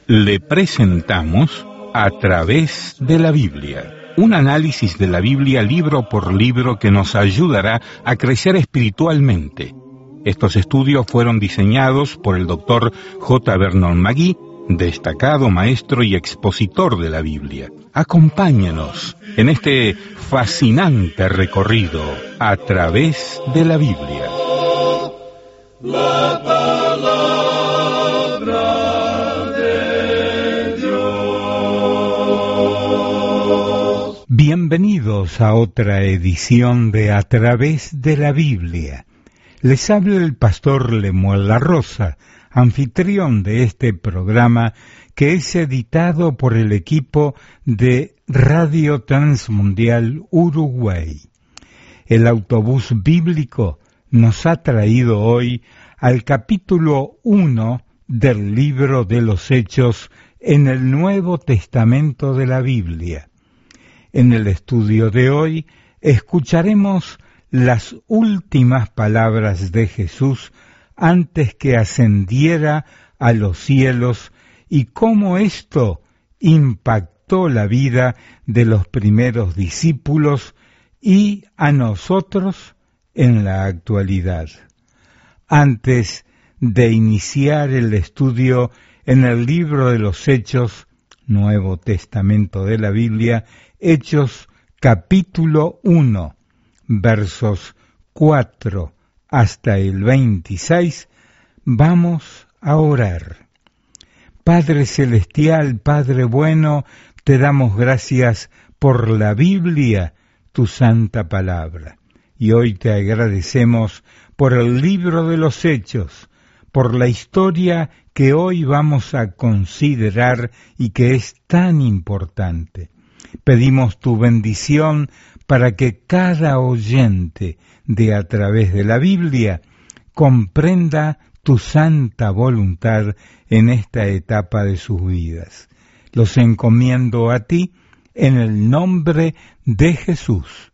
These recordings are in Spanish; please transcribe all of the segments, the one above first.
Le presentamos A través de la Biblia, un análisis de la Biblia libro por libro que nos ayudará a crecer espiritualmente. Estos estudios fueron diseñados por el Dr. J. Vernon McGee, destacado maestro y expositor de la Biblia. Acompáñenos en este fascinante recorrido a través de la Biblia. La palabra de Dios. Bienvenidos a otra edición de A través de la Biblia. Les habla el pastor Lemuel La Rosa, anfitrión de este programa que es editado por el equipo de Radio Transmundial Uruguay. El autobús bíblico nos ha traído hoy al capítulo 1 del libro de los Hechos en el Nuevo Testamento de la Biblia. En el estudio de hoy escucharemos las últimas palabras de Jesús antes que ascendiera a los cielos y cómo esto impactó la vida de los primeros discípulos y a nosotros en la actualidad. Antes de iniciar el estudio en el libro de los Hechos, Nuevo Testamento de la Biblia, Hechos capítulo 1, versos 4 hasta el 26, vamos a orar. Padre Celestial, Padre bueno, te damos gracias por la Biblia, tu santa palabra. Y hoy te agradecemos por el libro de los Hechos, por la historia que hoy vamos a considerar y que es tan importante. Pedimos tu bendición para que cada oyente de A través de la Biblia comprenda tu santa voluntad en esta etapa de sus vidas. Los encomiendo a ti en el nombre de Jesús.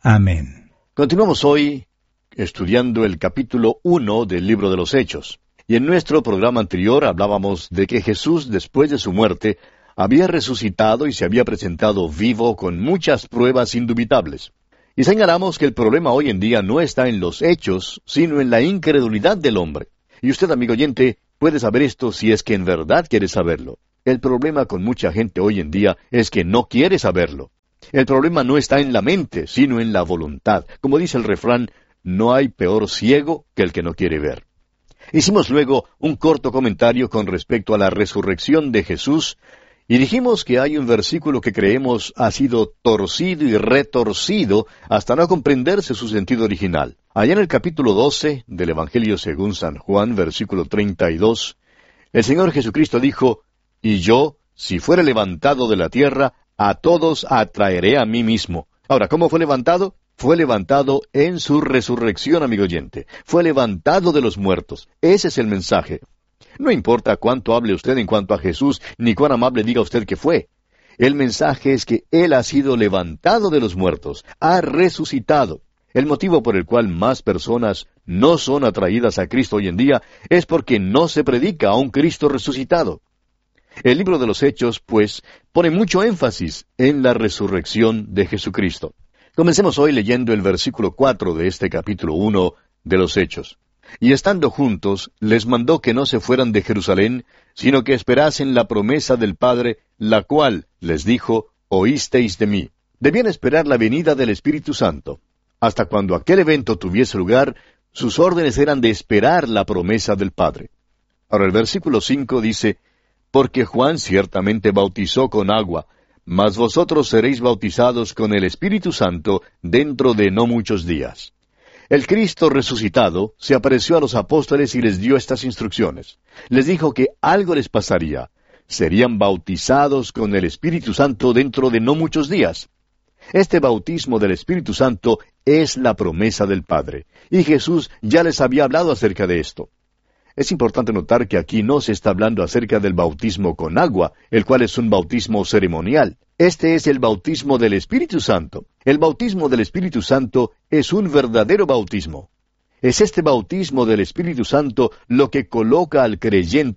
Amén. Continuamos hoy estudiando el capítulo 1 del libro de los Hechos. Y en nuestro programa anterior hablábamos de que Jesús, después de su muerte, había resucitado y se había presentado vivo con muchas pruebas indubitables. Y señalamos que el problema hoy en día no está en los hechos, sino en la incredulidad del hombre. Y usted, amigo oyente, puede saber esto si es que en verdad quiere saberlo. El problema con mucha gente hoy en día es que no quiere saberlo. El problema no está en la mente, sino en la voluntad. Como dice el refrán, no hay peor ciego que el que no quiere ver. Hicimos luego un corto comentario con respecto a la resurrección de Jesús, y dijimos que hay un versículo que creemos ha sido torcido y retorcido hasta no comprenderse su sentido original. Allá en el capítulo 12 del Evangelio según San Juan, versículo 32, el Señor Jesucristo dijo, «Y yo, si fuere levantado de la tierra, a todos atraeré a mí mismo». Ahora, ¿cómo fue levantado? Fue levantado en su resurrección, amigo oyente. Fue levantado de los muertos. Ese es el mensaje. No importa cuánto hable usted en cuanto a Jesús, ni cuán amable diga usted que fue. El mensaje es que Él ha sido levantado de los muertos, ha resucitado. El motivo por el cual más personas no son atraídas a Cristo hoy en día es porque no se predica a un Cristo resucitado. El libro de los Hechos, pues, pone mucho énfasis en la resurrección de Jesucristo. Comencemos hoy leyendo el versículo 4 de este capítulo 1 de los Hechos. Y estando juntos, les mandó que no se fueran de Jerusalén, sino que esperasen la promesa del Padre, la cual, les dijo, oísteis de mí. Debían esperar la venida del Espíritu Santo. Hasta cuando aquel evento tuviese lugar, sus órdenes eran de esperar la promesa del Padre. Ahora el versículo 5 dice, porque Juan ciertamente bautizó con agua, mas vosotros seréis bautizados con el Espíritu Santo dentro de no muchos días. El Cristo resucitado se apareció a los apóstoles y les dio estas instrucciones. Les dijo que algo les pasaría. Serían bautizados con el Espíritu Santo dentro de no muchos días. Este bautismo del Espíritu Santo es la promesa del Padre. Y Jesús ya les había hablado acerca de esto. Es importante notar que aquí no se está hablando acerca del bautismo con agua, el cual es un bautismo ceremonial. Este es el bautismo del Espíritu Santo. El bautismo del Espíritu Santo es un verdadero bautismo. Es este bautismo del Espíritu Santo lo que coloca al creyente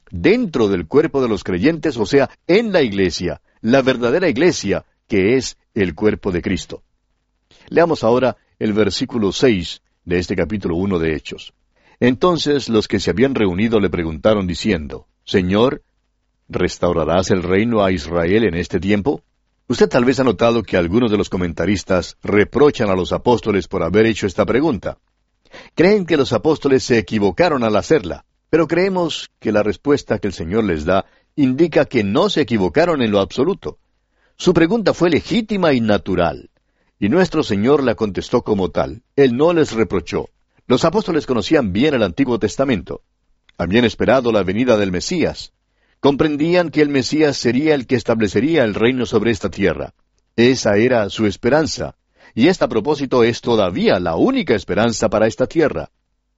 dentro del cuerpo de los creyentes, o sea, en la iglesia, la verdadera iglesia, que es el cuerpo de Cristo. Leamos ahora el versículo 6 de este capítulo 1 de Hechos. Entonces los que se habían reunido le preguntaron diciendo, Señor, ¿restaurarás el reino a Israel en este tiempo? Usted tal vez ha notado que algunos de los comentaristas reprochan a los apóstoles por haber hecho esta pregunta. Creen que los apóstoles se equivocaron al hacerla, pero creemos que la respuesta que el Señor les da indica que no se equivocaron en lo absoluto. Su pregunta fue legítima y natural, y nuestro Señor la contestó como tal. Él no les reprochó. Los apóstoles conocían bien el Antiguo Testamento. Habían esperado la venida del Mesías. Comprendían que el Mesías sería el que establecería el reino sobre esta tierra. Esa era su esperanza, y esta a propósito es todavía la única esperanza para esta tierra.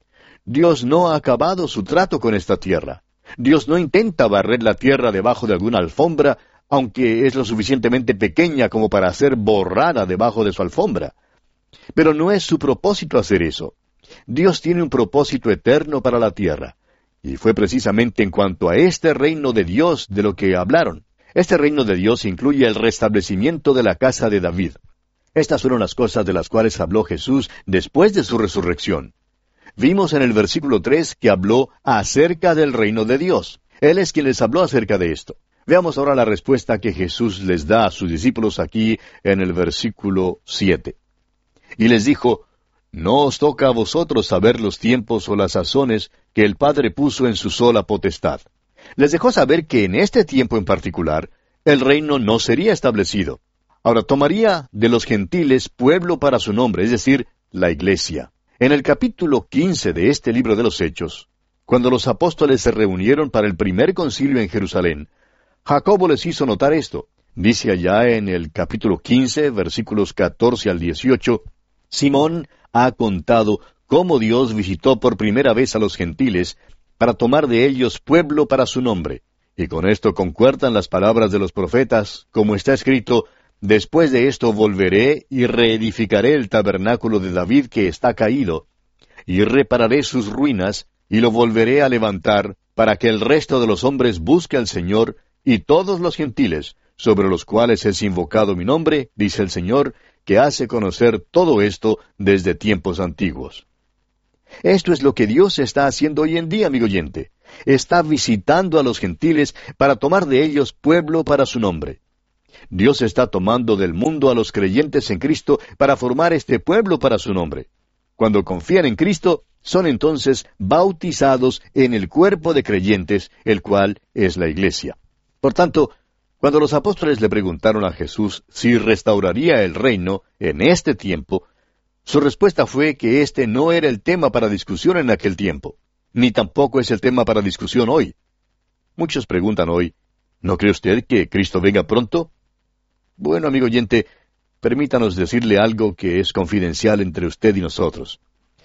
Dios no ha acabado su trato con esta tierra. Dios no intenta barrer la tierra debajo de alguna alfombra, aunque es lo suficientemente pequeña como para ser borrada debajo de su alfombra. Pero no es su propósito hacer eso. Dios tiene un propósito eterno para la tierra. Y fue precisamente en cuanto a este reino de Dios de lo que hablaron. Este reino de Dios incluye el restablecimiento de la casa de David. Estas fueron las cosas de las cuales habló Jesús después de su resurrección. Vimos en el versículo 3 que habló acerca del reino de Dios. Él es quien les habló acerca de esto. Veamos ahora la respuesta que Jesús les da a sus discípulos aquí en el versículo 7. Y les dijo, no os toca a vosotros saber los tiempos o las sazones que el Padre puso en su sola potestad. Les dejó saber que en este tiempo en particular, el reino no sería establecido. Ahora tomaría de los gentiles pueblo para su nombre, es decir, la iglesia. En el capítulo 15 de este libro de los Hechos, cuando los apóstoles se reunieron para el primer concilio en Jerusalén, Jacobo les hizo notar esto. Dice allá en el capítulo 15, versículos 14 al 18, Simón ha contado cómo Dios visitó por primera vez a los gentiles para tomar de ellos pueblo para su nombre. Y con esto concuerdan las palabras de los profetas, como está escrito, después de esto volveré y reedificaré el tabernáculo de David que está caído, y repararé sus ruinas, y lo volveré a levantar, para que el resto de los hombres busque al Señor, y todos los gentiles, sobre los cuales es invocado mi nombre, dice el Señor, que hace conocer todo esto desde tiempos antiguos. Esto es lo que Dios está haciendo hoy en día, amigo oyente. Está visitando a los gentiles para tomar de ellos pueblo para su nombre. Dios está tomando del mundo a los creyentes en Cristo para formar este pueblo para su nombre. Cuando confían en Cristo, son entonces bautizados en el cuerpo de creyentes, el cual es la iglesia. Por tanto, cuando los apóstoles le preguntaron a Jesús si restauraría el reino en este tiempo, su respuesta fue que este no era el tema para discusión en aquel tiempo, ni tampoco es el tema para discusión hoy. Muchos preguntan hoy, ¿no cree usted que Cristo venga pronto? Bueno, amigo oyente, permítanos decirle algo que es confidencial entre usted y nosotros.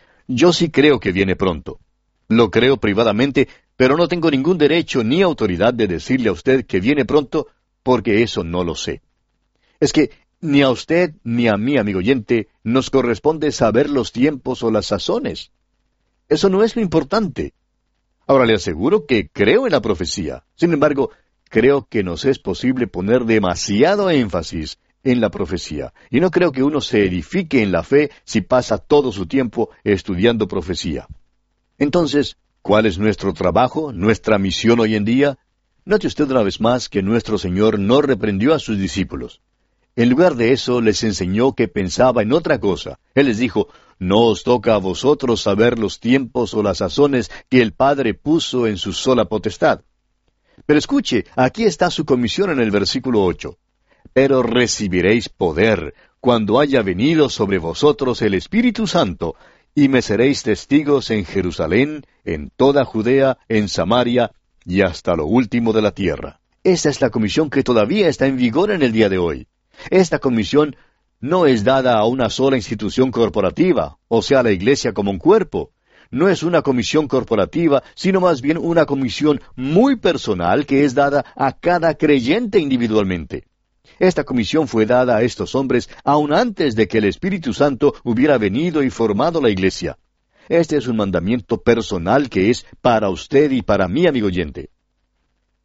Yo sí creo que viene pronto. Lo creo privadamente, pero no tengo ningún derecho ni autoridad de decirle a usted que viene pronto, porque eso no lo sé. Es que ni a usted ni a mí, amigo oyente, nos corresponde saber los tiempos o las sazones. Eso no es lo importante. Ahora le aseguro que creo en la profecía. Sin embargo, creo que nos es posible poner demasiado énfasis en la profecía. Y no creo que uno se edifique en la fe si pasa todo su tiempo estudiando profecía. Entonces, ¿cuál es nuestro trabajo, nuestra misión hoy en día? Note usted una vez más que nuestro Señor no reprendió a sus discípulos. En lugar de eso, les enseñó que pensaba en otra cosa. Él les dijo, no os toca a vosotros saber los tiempos o las sazones que el Padre puso en su sola potestad. Pero escuche, aquí está su comisión en el versículo 8. Pero recibiréis poder cuando haya venido sobre vosotros el Espíritu Santo, y me seréis testigos en Jerusalén, en toda Judea, en Samaria, y hasta lo último de la tierra. Esta es la comisión que todavía está en vigor en el día de hoy. Esta comisión no es dada a una sola institución corporativa, o sea, a la iglesia como un cuerpo. No es una comisión corporativa, sino más bien una comisión muy personal que es dada a cada creyente individualmente. Esta comisión fue dada a estos hombres aún antes de que el Espíritu Santo hubiera venido y formado la iglesia. Este es un mandamiento personal que es para usted y para mí, amigo oyente.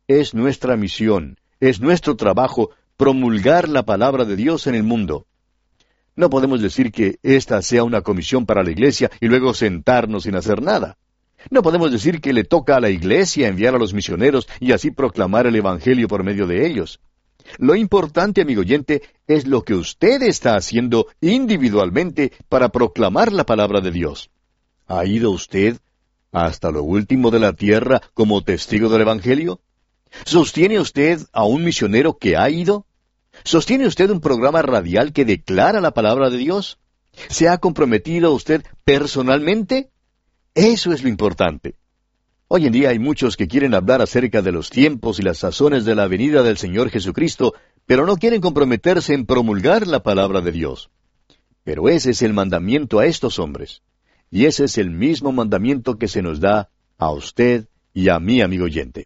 Es nuestra misión, es nuestro trabajo promulgar la palabra de Dios en el mundo. No podemos decir que esta sea una comisión para la iglesia y luego sentarnos sin hacer nada. No podemos decir que le toca a la iglesia enviar a los misioneros y así proclamar el Evangelio por medio de ellos. Lo importante, amigo oyente, es lo que usted está haciendo individualmente para proclamar la palabra de Dios. ¿Ha ido usted hasta lo último de la tierra como testigo del Evangelio? ¿Sostiene usted a un misionero que ha ido? ¿Sostiene usted un programa radial que declara la palabra de Dios? ¿Se ha comprometido usted personalmente? Eso es lo importante. Hoy en día hay muchos que quieren hablar acerca de los tiempos y las sazones de la venida del Señor Jesucristo, pero no quieren comprometerse en promulgar la palabra de Dios. Pero ese es el mandamiento a estos hombres. Y ese es el mismo mandamiento que se nos da a usted y a mí, amigo oyente.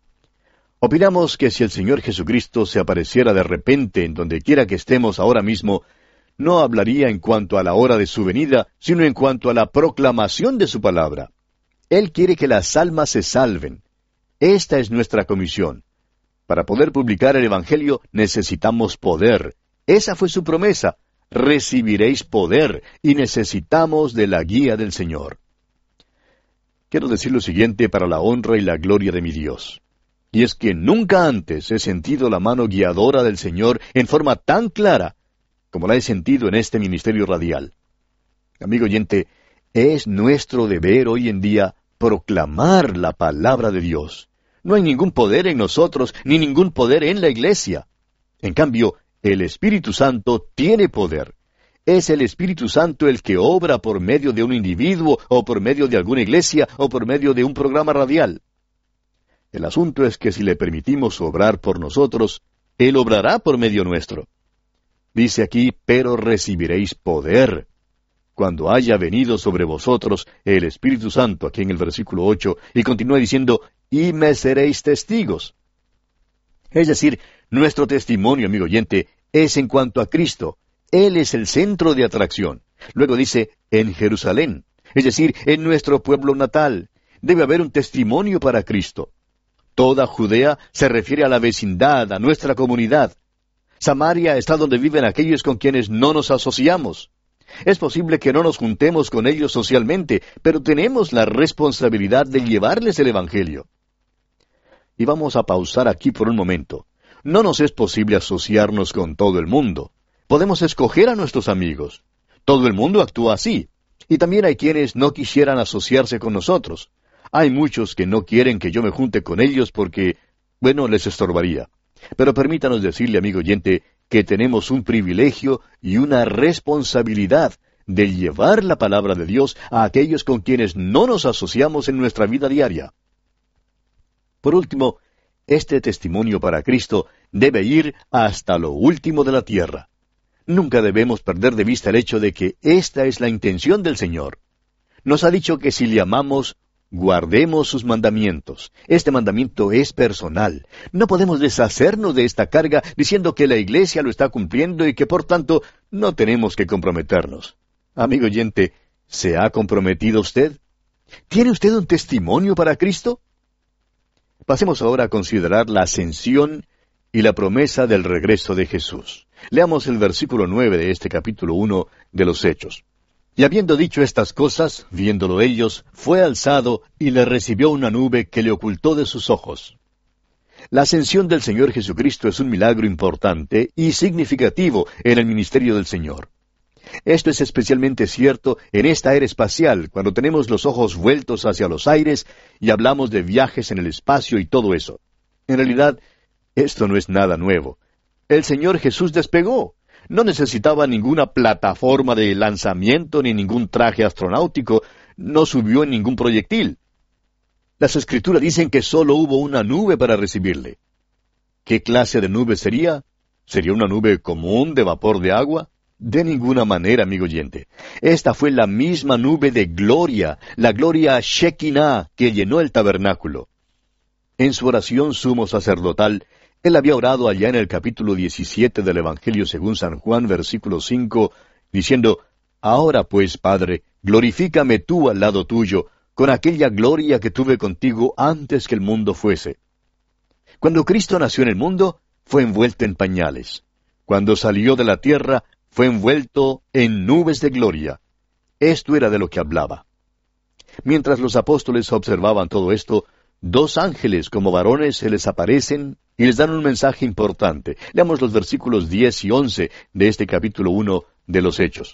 Opinamos que si el Señor Jesucristo se apareciera de repente en donde quiera que estemos ahora mismo, no hablaría en cuanto a la hora de su venida, sino en cuanto a la proclamación de su palabra. Él quiere que las almas se salven. Esta es nuestra comisión. Para poder publicar el Evangelio necesitamos poder. Esa fue su promesa. Recibiréis poder, y necesitamos de la guía del Señor. Quiero decir lo siguiente para la honra y la gloria de mi Dios. Y es que nunca antes he sentido la mano guiadora del Señor en forma tan clara como la he sentido en este ministerio radial. Amigo oyente, es nuestro deber hoy en día proclamar la palabra de Dios. No hay ningún poder en nosotros, ni ningún poder en la iglesia. En cambio, el Espíritu Santo tiene poder. Es el Espíritu Santo el que obra por medio de un individuo, o por medio de alguna iglesia, o por medio de un programa radial. El asunto es que si le permitimos obrar por nosotros, Él obrará por medio nuestro. Dice aquí, pero recibiréis poder cuando haya venido sobre vosotros el Espíritu Santo, aquí en el versículo 8, y continúa diciendo, y me seréis testigos. Es decir, nuestro testimonio, amigo oyente, es en cuanto a Cristo. Él es el centro de atracción. Luego dice, en Jerusalén, es decir, en nuestro pueblo natal. Debe haber un testimonio para Cristo. Toda Judea se refiere a la vecindad, a nuestra comunidad. Samaria está donde viven aquellos con quienes no nos asociamos. Es posible que no nos juntemos con ellos socialmente, pero tenemos la responsabilidad de llevarles el Evangelio. Y vamos a pausar aquí por un momento. No nos es posible asociarnos con todo el mundo. Podemos escoger a nuestros amigos. Todo el mundo actúa así. Y también hay quienes no quisieran asociarse con nosotros. Hay muchos que no quieren que yo me junte con ellos porque, les estorbaría. Pero permítanos decirle, amigo oyente, que tenemos un privilegio y una responsabilidad de llevar la palabra de Dios a aquellos con quienes no nos asociamos en nuestra vida diaria. Por último, este testimonio para Cristo debe ir hasta lo último de la tierra. Nunca debemos perder de vista el hecho de que esta es la intención del Señor. Nos ha dicho que si le amamos, guardemos sus mandamientos. Este mandamiento es personal. No podemos deshacernos de esta carga diciendo que la iglesia lo está cumpliendo y que por tanto no tenemos que comprometernos. Amigo oyente, ¿se ha comprometido usted? ¿Tiene usted un testimonio para Cristo? Pasemos ahora a considerar la ascensión y la promesa del regreso de Jesús. Leamos el versículo 9 de este capítulo 1 de los Hechos. Y habiendo dicho estas cosas, viéndolo ellos, fue alzado y le recibió una nube que le ocultó de sus ojos. La ascensión del Señor Jesucristo es un milagro importante y significativo en el ministerio del Señor. Esto es especialmente cierto en esta era espacial, cuando tenemos los ojos vueltos hacia los aires y hablamos de viajes en el espacio y todo eso. En realidad, esto no es nada nuevo. El Señor Jesús despegó. No necesitaba ninguna plataforma de lanzamiento ni ningún traje astronáutico. No subió en ningún proyectil. Las Escrituras dicen que solo hubo una nube para recibirle. ¿Qué clase de nube sería? ¿Sería una nube común de vapor de agua? De ninguna manera, amigo oyente. Esta fue la misma nube de gloria, la gloria Shekinah que llenó el tabernáculo. En su oración sumo sacerdotal, él había orado allá en el capítulo 17 del Evangelio según San Juan, versículo 5, diciendo, Ahora pues, Padre, glorifícame tú al lado tuyo, con aquella gloria que tuve contigo antes que el mundo fuese. Cuando Cristo nació en el mundo, fue envuelto en pañales. Cuando salió de la tierra, fue envuelto en nubes de gloria. Esto era de lo que hablaba. Mientras los apóstoles observaban todo esto, dos ángeles como varones se les aparecen y les dan un mensaje importante. Leamos los versículos 10 y 11 de este capítulo 1 de los Hechos.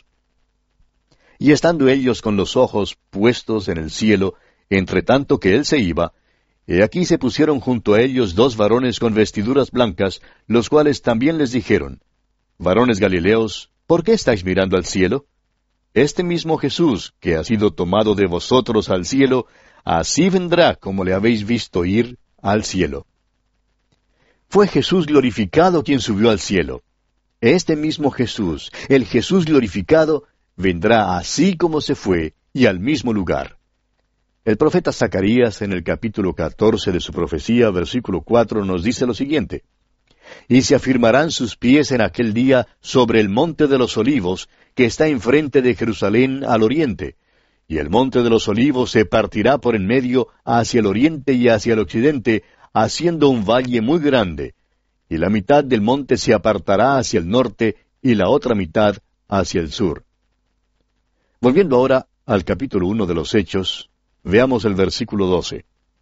Y estando ellos con los ojos puestos en el cielo, entre tanto que él se iba, he aquí se pusieron junto a ellos dos varones con vestiduras blancas, los cuales también les dijeron, varones Galileos, ¿por qué estáis mirando al cielo? Este mismo Jesús, que ha sido tomado de vosotros al cielo, así vendrá como le habéis visto ir al cielo. Fue Jesús glorificado quien subió al cielo. Este mismo Jesús, el Jesús glorificado, vendrá así como se fue y al mismo lugar. El profeta Zacarías, en el capítulo 14 de su profecía, versículo 4, nos dice lo siguiente: Y se afirmarán sus pies en aquel día sobre el monte de los olivos, que está enfrente de Jerusalén al oriente, y el monte de los olivos se partirá por en medio hacia el oriente y hacia el occidente, haciendo un valle muy grande, y la mitad del monte se apartará hacia el norte, y la otra mitad hacia el sur. Volviendo ahora al capítulo 1 de los Hechos, veamos el versículo 12.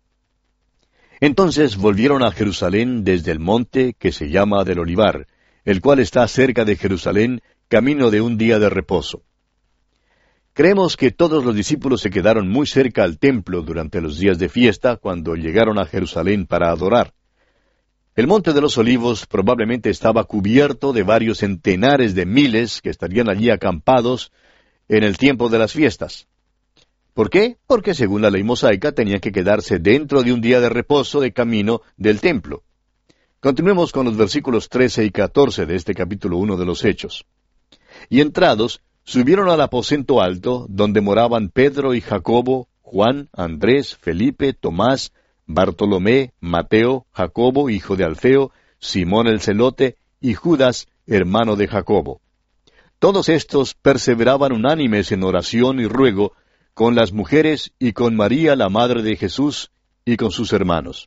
Entonces volvieron a Jerusalén desde el monte que se llama del Olivar, el cual está cerca de Jerusalén, camino de un día de reposo. Creemos que todos los discípulos se quedaron muy cerca al templo durante los días de fiesta cuando llegaron a Jerusalén para adorar. El monte de los olivos probablemente estaba cubierto de varios centenares de miles que estarían allí acampados en el tiempo de las fiestas. ¿Por qué? Porque según la ley mosaica tenían que quedarse dentro de un día de reposo de camino del templo. Continuemos con los versículos 13 y 14 de este capítulo 1 de los Hechos. Y entrados, subieron al aposento alto, donde moraban Pedro y Jacobo, Juan, Andrés, Felipe, Tomás, Bartolomé, Mateo, Jacobo, hijo de Alfeo, Simón el celote, y Judas, hermano de Jacobo. Todos estos perseveraban unánimes en oración y ruego, con las mujeres y con María, la madre de Jesús, y con sus hermanos.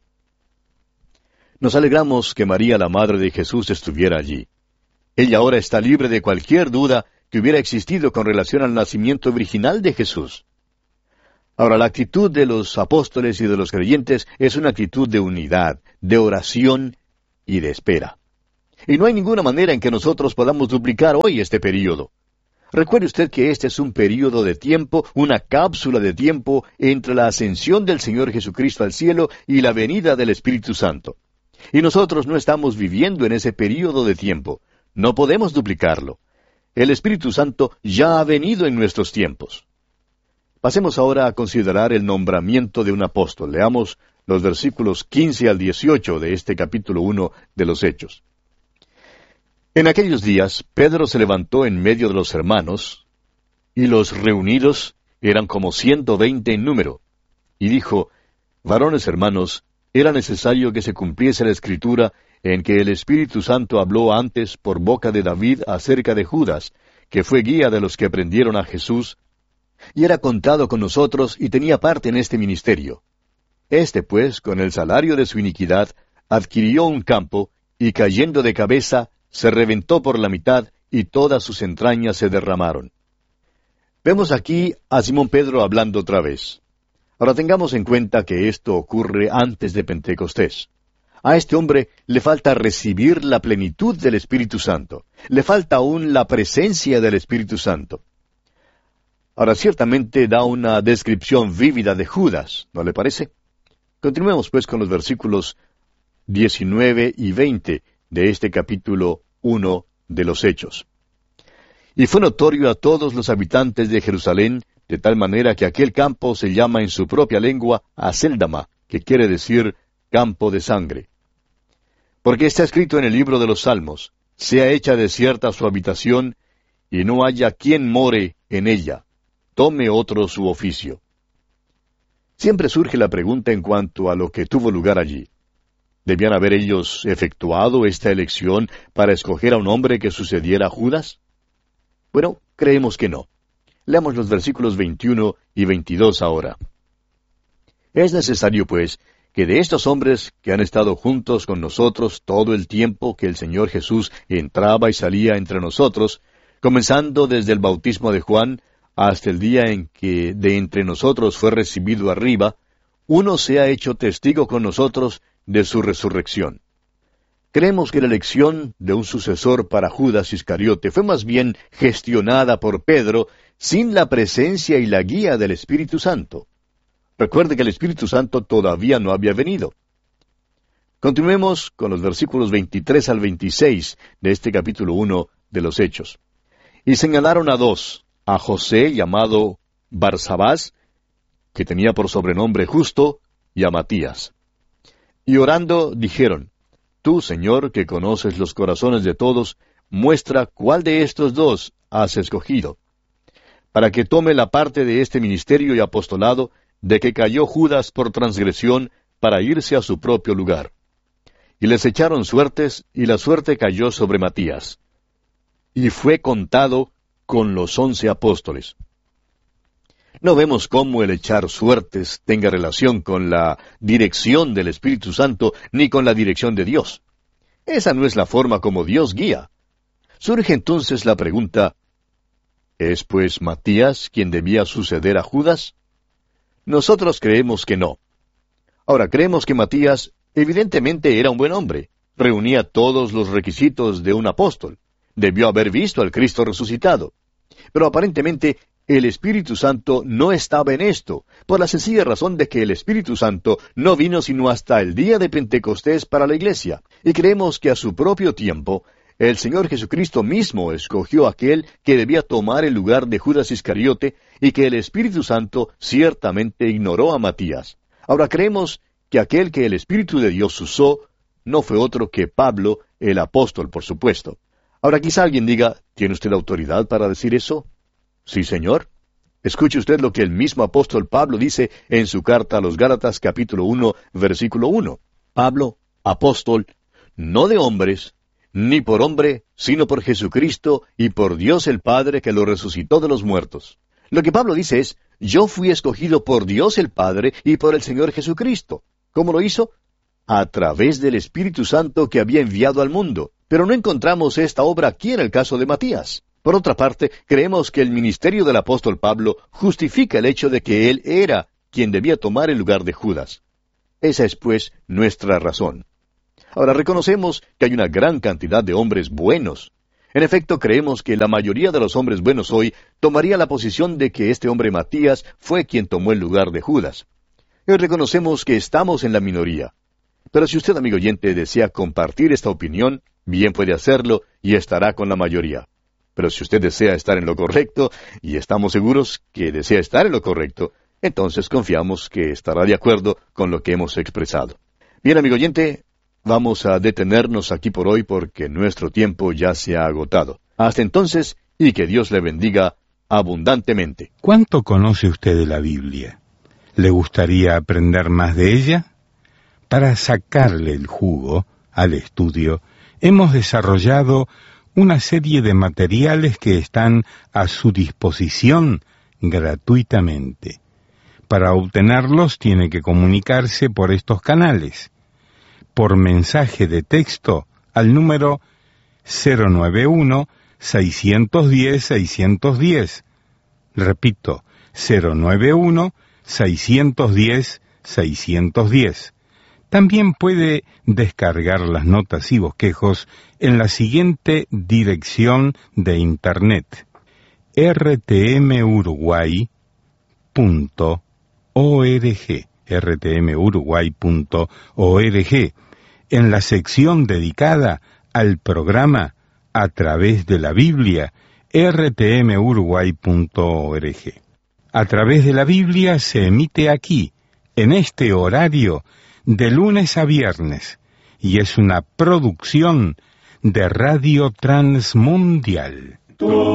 Nos alegramos que María, la madre de Jesús, estuviera allí. Ella ahora está libre de cualquier duda que hubiera existido con relación al nacimiento virginal de Jesús. Ahora, la actitud de los apóstoles y de los creyentes es una actitud de unidad, de oración y de espera. Y no hay ninguna manera en que nosotros podamos duplicar hoy este período. Recuerde usted que este es un período de tiempo, una cápsula de tiempo entre la ascensión del Señor Jesucristo al cielo y la venida del Espíritu Santo. Y nosotros no estamos viviendo en ese período de tiempo. No podemos duplicarlo. El Espíritu Santo ya ha venido en nuestros tiempos. Pasemos ahora a considerar el nombramiento de un apóstol. Leamos los versículos 15 al 18 de este capítulo 1 de los Hechos. En aquellos días, Pedro se levantó en medio de los hermanos, y los reunidos eran como 120 en número, y dijo, varones hermanos, era necesario que se cumpliese la Escritura en que el Espíritu Santo habló antes por boca de David acerca de Judas, que fue guía de los que prendieron a Jesús, y era contado con nosotros y tenía parte en este ministerio. Este, pues, con el salario de su iniquidad, adquirió un campo, y cayendo de cabeza, se reventó por la mitad, y todas sus entrañas se derramaron. Vemos aquí a Simón Pedro hablando otra vez. Ahora tengamos en cuenta que esto ocurre antes de Pentecostés. A este hombre le falta recibir la plenitud del Espíritu Santo. Le falta aún la presencia del Espíritu Santo. Ahora ciertamente da una descripción vívida de Judas, ¿no le parece? Continuemos pues con los versículos 19 y 20 de este capítulo 1 de los Hechos. Y fue notorio a todos los habitantes de Jerusalén, de tal manera que aquel campo se llama en su propia lengua Acéldama, que quiere decir campo de sangre. Porque está escrito en el libro de los Salmos, sea hecha desierta su habitación, y no haya quien more en ella, tome otro su oficio. Siempre surge la pregunta en cuanto a lo que tuvo lugar allí. ¿Debían haber ellos efectuado esta elección para escoger a un hombre que sucediera a Judas? Bueno, creemos que no. Leamos los versículos 21 y 22 ahora. Es necesario, pues, que de estos hombres que han estado juntos con nosotros todo el tiempo que el Señor Jesús entraba y salía entre nosotros, comenzando desde el bautismo de Juan hasta el día en que de entre nosotros fue recibido arriba, uno se ha hecho testigo con nosotros de su resurrección. Creemos que la elección de un sucesor para Judas Iscariote fue más bien gestionada por Pedro sin la presencia y la guía del Espíritu Santo. Recuerde que el Espíritu Santo todavía no había venido. Continuemos con los versículos 23 al 26 de este capítulo 1 de los Hechos. Y señalaron a dos, a José, llamado Barsabás, que tenía por sobrenombre Justo, y a Matías. Y orando dijeron, Tú, Señor, que conoces los corazones de todos, muestra cuál de estos dos has escogido, para que tome la parte de este ministerio y apostolado de que cayó Judas por transgresión para irse a su propio lugar. Y les echaron suertes, y la suerte cayó sobre Matías. Y fue contado con los 11 apóstoles. No vemos cómo el echar suertes tenga relación con la dirección del Espíritu Santo, ni con la dirección de Dios. Esa no es la forma como Dios guía. Surge entonces la pregunta, ¿es pues Matías quien debía suceder a Judas? Nosotros creemos que no. Ahora, creemos que Matías evidentemente era un buen hombre, reunía todos los requisitos de un apóstol, debió haber visto al Cristo resucitado. Pero aparentemente el Espíritu Santo no estaba en esto, por la sencilla razón de que el Espíritu Santo no vino sino hasta el día de Pentecostés para la iglesia, y creemos que a su propio tiempo, el Señor Jesucristo mismo escogió a aquel que debía tomar el lugar de Judas Iscariote, y que el Espíritu Santo ciertamente ignoró a Matías. Ahora creemos que aquel que el Espíritu de Dios usó no fue otro que Pablo, el apóstol, por supuesto. Ahora quizá alguien diga, ¿tiene usted autoridad para decir eso? Sí, señor. Escuche usted lo que el mismo apóstol Pablo dice en su carta a los Gálatas capítulo 1, versículo 1. Pablo, apóstol, no de hombres, ni por hombre, sino por Jesucristo y por Dios el Padre que lo resucitó de los muertos. Lo que Pablo dice es, yo fui escogido por Dios el Padre y por el Señor Jesucristo. ¿Cómo lo hizo? A través del Espíritu Santo que había enviado al mundo. Pero no encontramos esta obra aquí en el caso de Matías. Por otra parte, creemos que el ministerio del apóstol Pablo justifica el hecho de que él era quien debía tomar el lugar de Judas. Esa es, pues, nuestra razón. Ahora, reconocemos que hay una gran cantidad de hombres buenos. En efecto, creemos que la mayoría de los hombres buenos hoy tomaría la posición de que este hombre Matías fue quien tomó el lugar de Judas. Y reconocemos que estamos en la minoría. Pero si usted, amigo oyente, desea compartir esta opinión, bien puede hacerlo y estará con la mayoría. Pero si usted desea estar en lo correcto, y estamos seguros que desea estar en lo correcto, entonces confiamos que estará de acuerdo con lo que hemos expresado. Bien, amigo oyente, vamos a detenernos aquí por hoy porque nuestro tiempo ya se ha agotado. Hasta entonces, y que Dios le bendiga abundantemente. ¿Cuánto conoce usted de la Biblia? ¿Le gustaría aprender más de ella? Para sacarle el jugo al estudio, hemos desarrollado una serie de materiales que están a su disposición gratuitamente. Para obtenerlos tiene que comunicarse por estos canales. Por mensaje de texto al número 091-610-610. Repito, 091-610-610. También puede descargar las notas y bosquejos en la siguiente dirección de Internet: rtmuruguay.org, rtmuruguay.org, en la sección dedicada al programa A Través de la Biblia, rtmuruguay.org. A Través de la Biblia se emite aquí, en este horario, de lunes a viernes, y es una producción de Radio Transmundial.